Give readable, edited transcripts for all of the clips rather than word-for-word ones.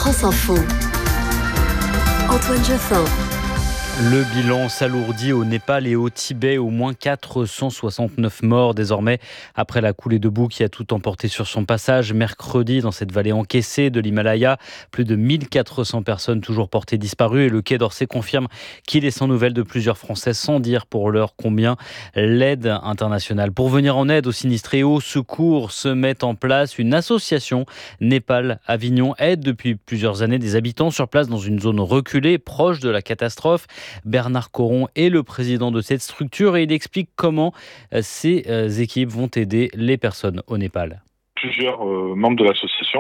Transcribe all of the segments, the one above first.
France Info. Antoine Jaffin. Le bilan s'alourdit au Népal et au Tibet, au moins 469 morts désormais après la coulée de boue qui a tout emporté sur son passage mercredi dans cette vallée encaissée de l'Himalaya. Plus de 1400 personnes toujours portées disparues et le Quai d'Orsay confirme qu'il est sans nouvelles de plusieurs Français, sans dire pour l'heure combien. L'aide internationale pour venir en aide aux sinistrés et au secours se met en place. Une association Népal-Avignon aide depuis plusieurs années des habitants sur place dans une zone reculée proche de la catastrophe. Bernard Coron est le président de cette structure et il explique comment ces équipes vont aider les personnes au Népal. Plusieurs membres de l'association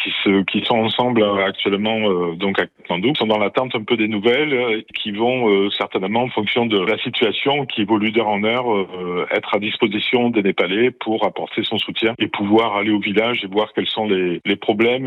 qui sont ensemble actuellement donc à Katmandou sont dans l'attente un peu des nouvelles qui vont certainement en fonction de la situation qui évolue d'heure en heure être à disposition des Népalais pour apporter son soutien et pouvoir aller au village et voir quels sont les problèmes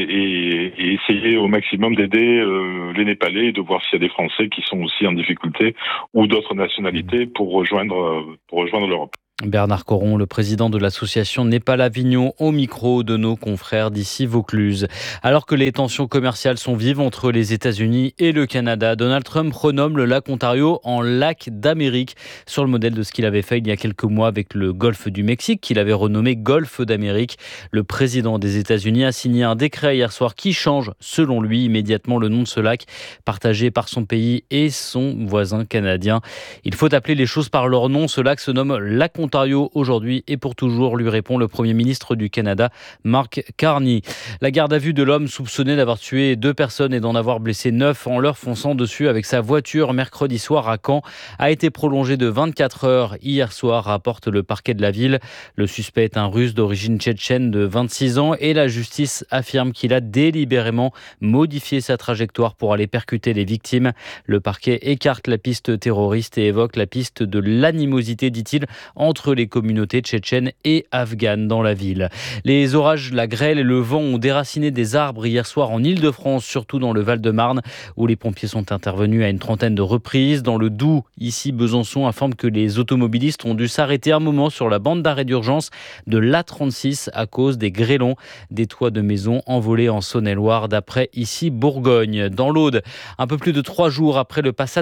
et essayer au maximum d'aider les Népalais et de voir s'il y a des Français qui sont aussi en difficulté ou d'autres nationalités pour rejoindre l'Europe. Bernard Coron, le président de l'association Népal-Avignon, au micro de nos confrères d'ici Vaucluse. Alors que les tensions commerciales sont vives entre les États-Unis et le Canada, Donald Trump renomme le lac Ontario en lac d'Amérique, sur le modèle de ce qu'il avait fait il y a quelques mois avec le golfe du Mexique, qu'il avait renommé Golfe d'Amérique. Le président des États-Unis a signé un décret hier soir qui change, selon lui, immédiatement le nom de ce lac, partagé par son pays et son voisin canadien. Il faut appeler les choses par leur nom. Ce lac se nomme lac Ontario aujourd'hui et pour toujours, lui répond le Premier ministre du Canada, Mark Carney. La garde à vue de l'homme soupçonné d'avoir tué 2 personnes et d'en avoir blessé 9 en leur fonçant dessus avec sa voiture mercredi soir à Caen a été prolongée de 24 heures hier soir, rapporte le parquet de la ville. Le suspect est un Russe d'origine tchétchène de 26 ans et la justice affirme qu'il a délibérément modifié sa trajectoire pour aller percuter les victimes. Le parquet écarte la piste terroriste et évoque la piste de l'animosité, dit-il, entre les communautés tchétchènes et afghanes dans la ville. Les orages, la grêle et le vent ont déraciné des arbres hier soir en Île-de-France, surtout dans le Val-de-Marne, où les pompiers sont intervenus à une trentaine de reprises. Dans le Doubs, ici, Besançon informe que les automobilistes ont dû s'arrêter un moment sur la bande d'arrêt d'urgence de l'A36 à cause des grêlons des toits de maisons envolés en Saône-et-Loire, d'après ici Bourgogne. Dans l'Aude, un peu plus de 3 jours après le passage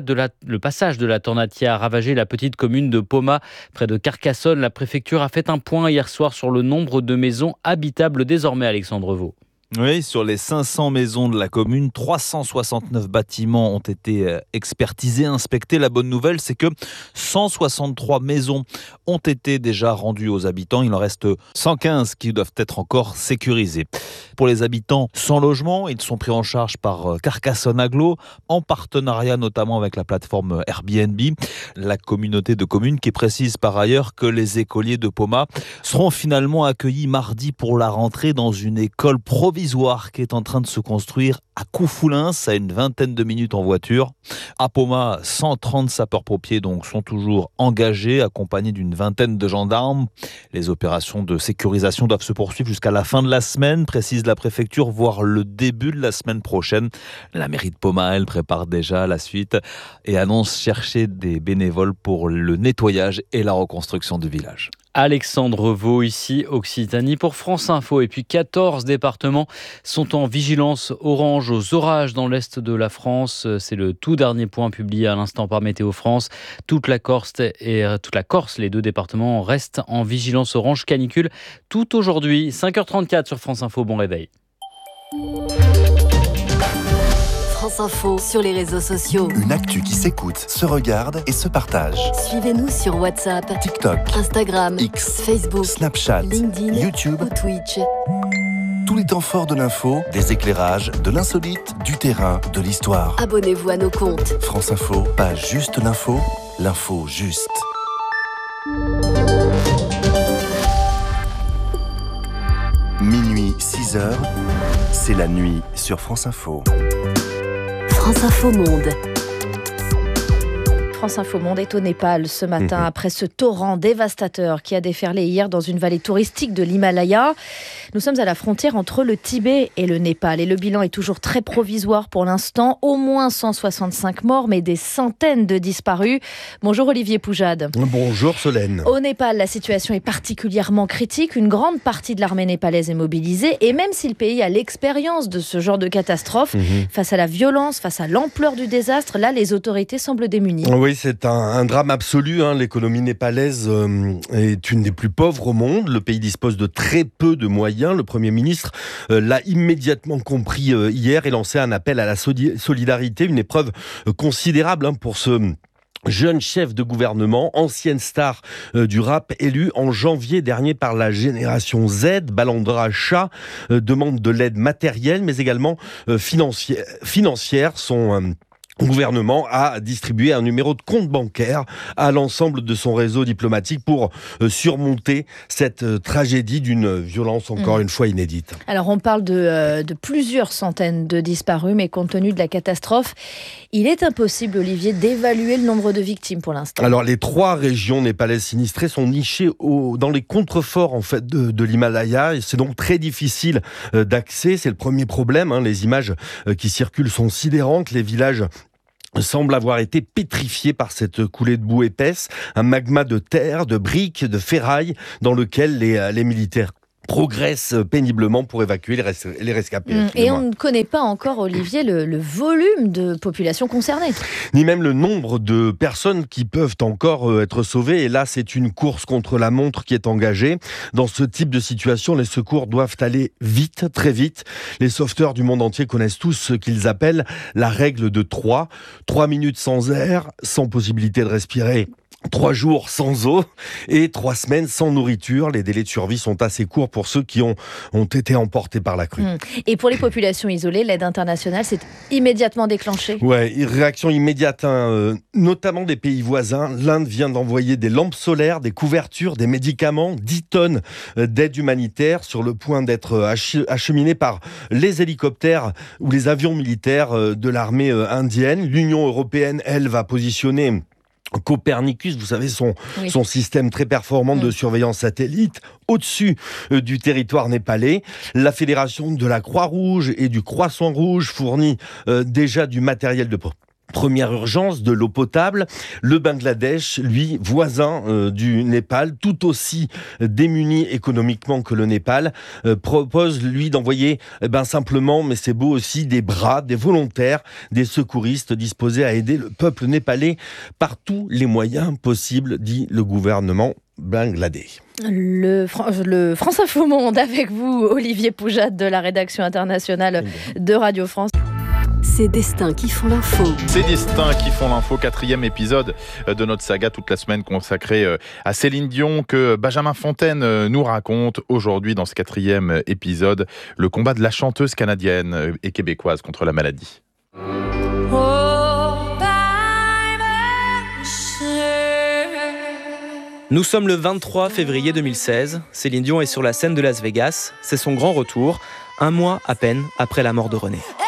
de la tornade qui a ravagé la petite commune de Pomat, près de Carcassonne, la préfecture a fait un point hier soir sur le nombre de maisons habitables désormais, Alexandre Vaux. Oui, sur les 500 maisons de la commune, 369 bâtiments ont été expertisés, inspectés. La bonne nouvelle, c'est que 163 maisons ont été déjà rendues aux habitants. Il en reste 115 qui doivent être encore sécurisées. Pour les habitants sans logement, ils sont pris en charge par Carcassonne Agglo, en partenariat notamment avec la plateforme Airbnb, la communauté de communes qui précise par ailleurs que les écoliers de Pomat seront finalement accueillis mardi pour la rentrée dans une école provisoire qui est en train de se construire à Coufoulins, à une vingtaine de minutes en voiture. À Pomat, 130 sapeurs-pompiers donc sont toujours engagés, accompagnés d'une vingtaine de gendarmes. Les opérations de sécurisation doivent se poursuivre jusqu'à la fin de la semaine, précise la préfecture, voire le début de la semaine prochaine. La mairie de Pomat, elle prépare déjà la suite et annonce chercher des bénévoles pour le nettoyage et la reconstruction du village. Alexandre Vaux, ici Occitanie pour France Info. Et puis 14 départements sont en vigilance orange aux orages dans l'est de la France. C'est le tout dernier point publié à l'instant par Météo France. Toute la Corse, les 2 départements restent en vigilance orange canicule tout aujourd'hui. 5h34 sur France Info, bon réveil. France Info sur les réseaux sociaux. Une actu qui s'écoute, se regarde et se partage. Suivez-nous sur WhatsApp, TikTok, Instagram, X, Facebook, Snapchat, LinkedIn, YouTube ou Twitch. Tous les temps forts de l'info, des éclairages, de l'insolite, du terrain, de l'histoire. Abonnez-vous à nos comptes. France Info, pas juste l'info, l'info juste. Minuit, 6h, c'est la nuit sur France Info. France Info Monde. France Info Monde est au Népal ce matin après ce torrent dévastateur qui a déferlé hier dans une vallée touristique de l'Himalaya. Nous sommes à la frontière entre le Tibet et le Népal et le bilan est toujours très provisoire pour l'instant. Au moins 165 morts, mais des centaines de disparus. Bonjour Olivier Poujade. Bonjour Solène. Au Népal, la situation est particulièrement critique. Une grande partie de l'armée népalaise est mobilisée et même si le pays a l'expérience de ce genre de catastrophe, face à la violence, face à l'ampleur du désastre, là les autorités semblent démunies. Oui, c'est un drame absolu. L'économie népalaise est une des plus pauvres au monde. Le pays dispose de très peu de moyens. Le Premier ministre l'a immédiatement compris hier et lancé un appel à la solidarité, une épreuve considérable pour ce jeune chef de gouvernement, ancienne star du rap, élu en janvier dernier par la génération Z. Balandra Shah demande de l'aide matérielle mais également financière. Son gouvernement a distribué un numéro de compte bancaire à l'ensemble de son réseau diplomatique pour surmonter cette tragédie d'une violence encore une fois inédite. Alors on parle de plusieurs centaines de disparus, mais compte tenu de la catastrophe, il est impossible, Olivier, d'évaluer le nombre de victimes pour l'instant. Alors les 3 régions népalaises sinistrées sont nichées dans les contreforts en fait de l'Himalaya et c'est donc très difficile d'accès. C'est le premier problème. Les images qui circulent sont sidérantes. Les villages semble avoir été pétrifié par cette coulée de boue épaisse, un magma de terre, de briques, de ferraille dans lequel les militaires progressent péniblement pour évacuer les rescapés. Et on ne connaît pas encore, Olivier, le volume de population concernée. Ni même le nombre de personnes qui peuvent encore être sauvées. Et là, c'est une course contre la montre qui est engagée. Dans ce type de situation, les secours doivent aller vite, très vite. Les sauveteurs du monde entier connaissent tous ce qu'ils appellent la règle de 3. 3 minutes sans air, sans possibilité de respirer. 3 jours sans eau et 3 semaines sans nourriture. Les délais de survie sont assez courts pour ceux qui ont été emportés par la crue. Et pour les populations isolées, l'aide internationale s'est immédiatement déclenchée. Ouais, réaction immédiate, notamment des pays voisins. L'Inde vient d'envoyer des lampes solaires, des couvertures, des médicaments, 10 tonnes d'aide humanitaire sur le point d'être acheminées par les hélicoptères ou les avions militaires de l'armée indienne. L'Union européenne, elle, va positionner Copernicus, vous savez, son système très performant de surveillance satellite au-dessus du territoire népalais. La Fédération de la Croix-Rouge et du Croissant-Rouge fournit déjà du matériel de première urgence, de l'eau potable. Le Bangladesh, lui, voisin du Népal, tout aussi démuni économiquement que le Népal, propose, lui, d'envoyer simplement, mais c'est beau aussi, des bras, des volontaires, des secouristes disposés à aider le peuple népalais par tous les moyens possibles, dit le gouvernement bangladais. Le France Info Monde avec vous, Olivier Poujade de la rédaction internationale de Radio France. Ces destins qui font l'info. Ces destins qui font l'info, 4e épisode de notre saga toute la semaine consacrée à Céline Dion que Benjamin Fontaine nous raconte aujourd'hui dans ce 4e épisode, le combat de la chanteuse canadienne et québécoise contre la maladie. Nous sommes le 23 février 2016. Céline Dion est sur la scène de Las Vegas. C'est son grand retour, un mois à peine après la mort de René.